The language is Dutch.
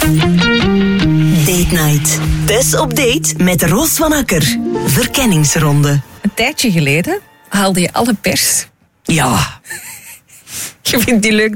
Date Night. Tess op date met Roos van Akker. Verkenningsronde. Een tijdje geleden haalde je alle pers. Ja. Je vindt die leuk